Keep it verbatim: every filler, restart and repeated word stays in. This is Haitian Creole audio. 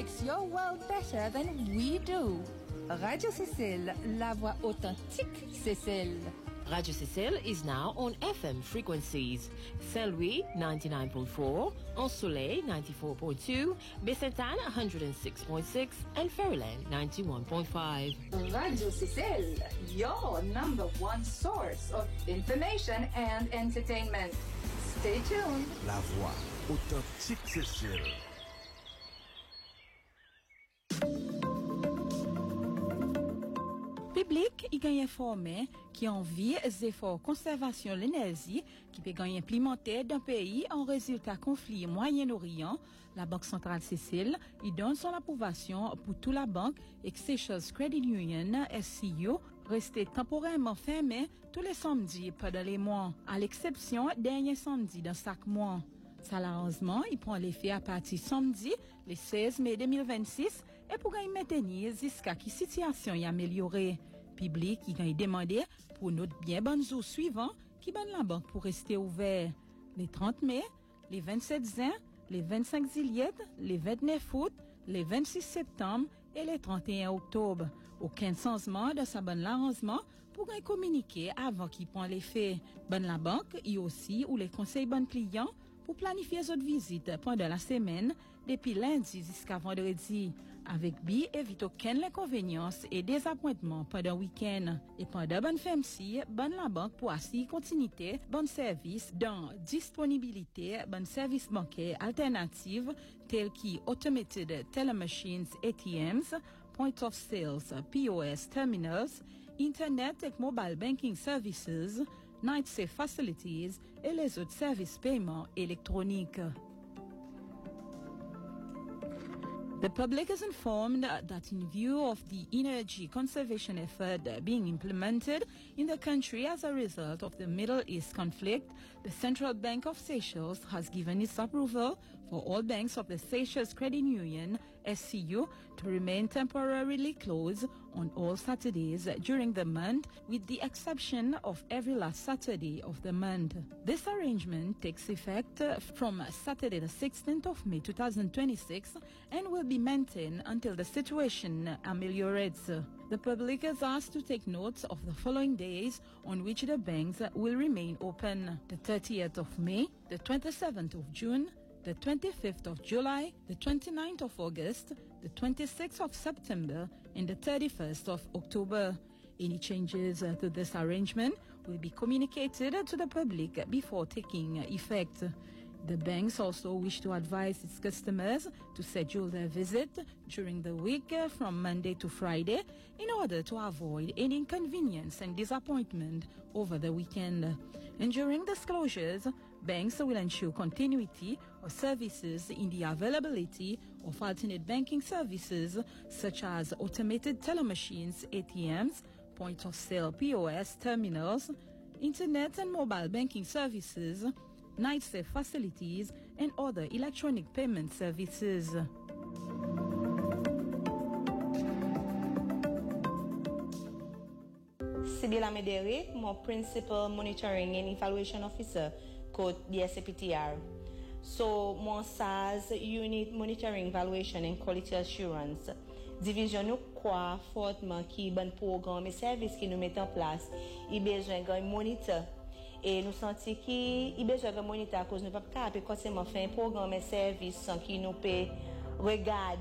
makes your world better than we do. Radio Cécile, la voix authentique Cécile. Radio Cécile is now on F M frequencies. Saint-Louis ninety-nine point four, Ensoleil ninety-four point two, Baie-Sainte-Anne one hundred six point six, and Fairyland ninety-one point five. Radio Cécile, your number one source of information and entertainment. Stay tuned. La voix authentique Cécile. Public, il gagne informé qui envie les efforts conservation l'énergie qui peut gagner implémenté d'un pays en résultat conflit Moyen-Orient. La Banque centrale Cécile, il donne son approbation pour toute la banque et Seychelles Credit Union, S C U, rester temporairement fermé tous les samedis pendant les mois, à l'exception dernier samedi dans chaque mois. Ça l'arrangement, il prend l'effet à partir samedi, le seize mai deux mille vingt-six, et pour gagner maintenir jusqu'à qui situation y améliorée. Public, il gagne demandé pour notre bien bon jour suivant, qui bonne la banque pour rester ouvert. Les trente mai, les vingt-sept juin, les vingt-cinq juillet, les vingt-neuf août, les vingt-six septembre et les trente et un octobre. Aucun changement de sa bonne l'arrangement pour gagner communiquer avant qu'il prend l'effet. Bonne la banque, il aussi ou les conseils bonnes clients pour planifier votre visite pendant la semaine, depuis lundi jusqu'à vendredi. Avec bi, évite aucun inconvénience et désappointement pendant le week-end. Et pendant bonne femme-ci, bonne la banque pour assurer continuité, bon service dans disponibilité, bon service bancaire alternative, tel qui automated teller machines A T Ms, point of sales, P O S terminals, internet et mobile banking services, night safe facilities et les autres services paiement électroniques. The public is informed that in view of the energy conservation effort being implemented in the country as a result of the Middle East conflict, the Central Bank of Seychelles has given its approval for all banks of the Seychelles Credit Union, S C U, to remain temporarily closed on all Saturdays during the month, with the exception of every last Saturday of the month. This arrangement takes effect from Saturday the sixteenth of May two thousand twenty-six and will be maintained until the situation ameliorates. The public is asked to take note of the following days on which the banks will remain open: the thirtieth of May, the twenty-seventh of June, the twenty-fifth of July, the twenty-ninth of August, the twenty-sixth of September, and the thirty-first of October. Any changes uh, to this arrangement will be communicated to the public before taking effect. The banks also wish to advise its customers to schedule their visit during the week uh, from Monday to Friday in order to avoid any inconvenience and disappointment over the weekend. And during these closures, banks will ensure continuity of services in the availability of alternate banking services such as automated teller machines, A T Ms, point of sale P O S terminals, internet and mobile banking services, night safe facilities, and other electronic payment services. Sibila Mederi, mon Principal Monitoring and Evaluation Officer, code D S A P T R. So, mon S A S Unit Monitoring, Evaluation and Quality Assurance. Division nous croit fortement qui bon programme et service qui nous met en place, il besoin d'un moniteur. Et nous sentons qu'il y a besoin de moniteur à cause de nous pas capable de faire un programme et service sans qu'il nous peut regarder